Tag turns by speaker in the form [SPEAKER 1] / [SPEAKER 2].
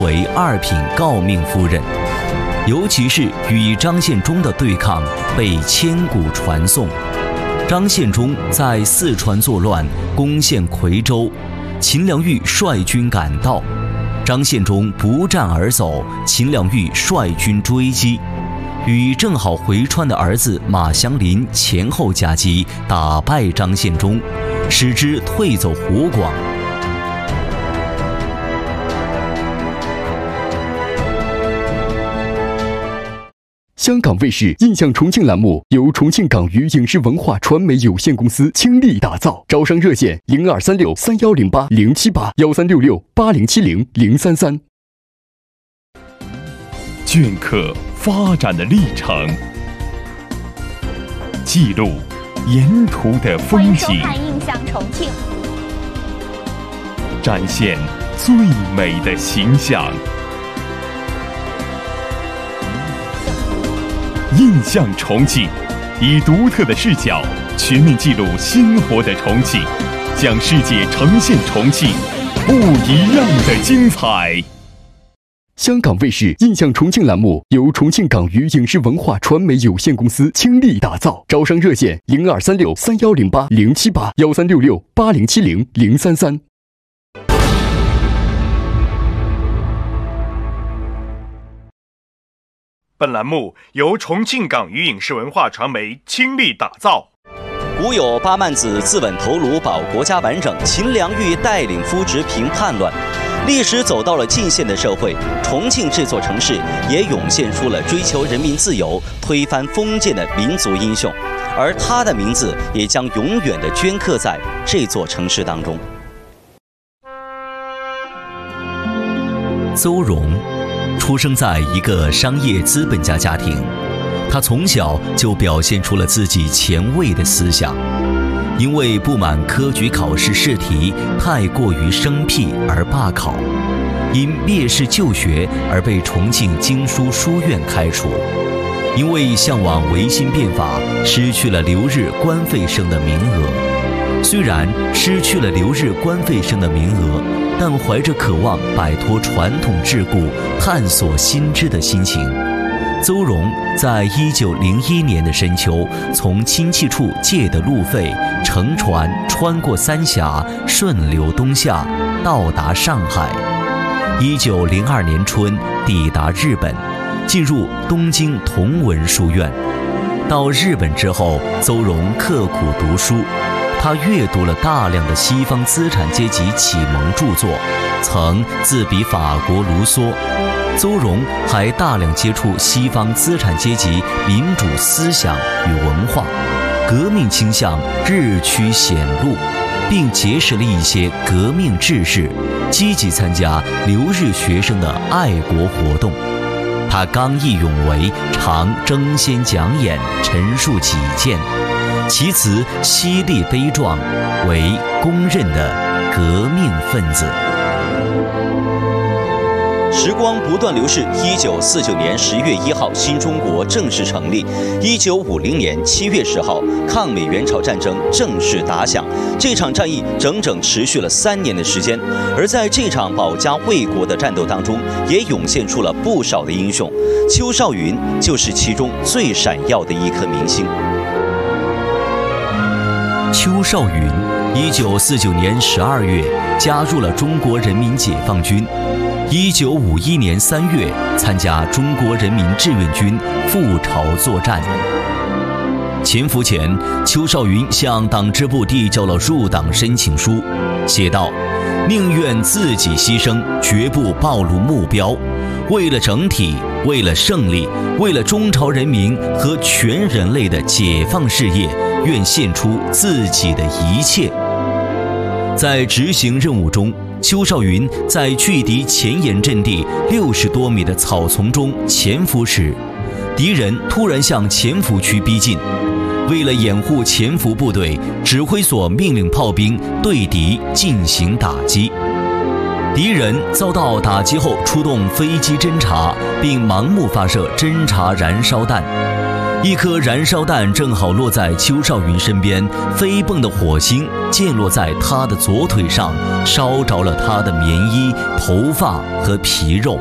[SPEAKER 1] 为二品诰命夫人，尤其是与张献忠的对抗被千古传颂。张献忠在四川作乱，攻陷夔州，秦良玉率军赶到，张献忠不战而走，秦良玉率军追击，与正好回川的儿子马祥林前后夹击，打败张献忠，使之退走湖广。
[SPEAKER 2] 香港卫视印象重庆栏目由重庆港娱影视文化传媒有限公司倾力打造，招商热线0236310807813668070033。
[SPEAKER 3] 镌刻发展的历程，记录沿途的风景，
[SPEAKER 4] 欢迎收看《印象重庆》，
[SPEAKER 3] 展现最美的形象。印象重庆，以独特的视角全面记录鲜活的重庆，向世界呈现重庆不一样的精彩。
[SPEAKER 2] 香港卫视印象重庆栏目由重庆港娱影视文化传媒有限公司倾力打造，招商热线0236310807813668070033。
[SPEAKER 5] 本栏目由重庆港娱影视文化传媒倾力打造。
[SPEAKER 1] 古有八曼子自刎头颅保国家完整，秦良玉带领夫侄平叛乱。历史走到了近现代社会，重庆这座城市也涌现出了追求人民自由、推翻封建的民族英雄，而他的名字也将永远地镌刻在这座城市当中。邹容出生在一个商业资本家家庭，他从小就表现出了自己前卫的思想。因为不满科举考试试题太过于生僻而罢考，因蔑视旧学而被重庆经书书院开除，因为向往维新变法失去了留日官费生的名额。虽然失去了留日官费生的名额，但怀着渴望摆脱传统桎梏、探索新知的心情，邹容在1901年的深秋，从亲戚处借的路费，乘船穿过三峡，顺流东下，到达上海。1902年春抵达日本，进入东京同文书院。到日本之后，邹容刻苦读书，他阅读了大量的西方资产阶级启蒙著作，曾自比法国卢梭。邹容还大量接触西方资产阶级民主思想与文化，革命倾向日趋显露，并结识了一些革命志士，积极参加留日学生的爱国活动。他刚毅勇为，常争先讲演，陈述己见，其词犀利悲壮，为公认的革命分子。时光不断流逝，1949年10月1号，新中国正式成立。1950年7月10号，抗美援朝战争正式打响。这场战役整整持续了3年的时间，而在这场保家卫国的战斗当中，也涌现出了不少的英雄。邱少云就是其中最闪耀的一颗明星。邱少云1949年12月加入了中国人民解放军。1951年3月，参加中国人民志愿军赴朝作战。潜伏前，邱少云向党支部递交了入党申请书，写道：“宁愿自己牺牲，绝不暴露目标。为了整体，为了胜利，为了中朝人民和全人类的解放事业，愿献出自己的一切。”在执行任务中，邱少云在距敌前沿阵地60多米的草丛中潜伏时，敌人突然向潜伏区逼近。为了掩护潜伏部队，指挥所命令炮兵对敌进行打击。敌人遭到打击后，出动飞机侦察，并盲目发射侦察燃烧弹。一颗燃烧弹正好落在邱少云身边，飞蹦的火星溅落在他的左腿上，烧着了他的棉衣、头发和皮肉。